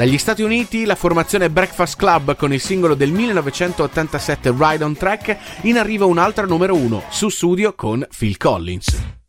Dagli Stati Uniti la formazione Breakfast Club con il singolo del 1987 Ride on Track, in arrivo un'altra numero 1 su Studio con Phil Collins.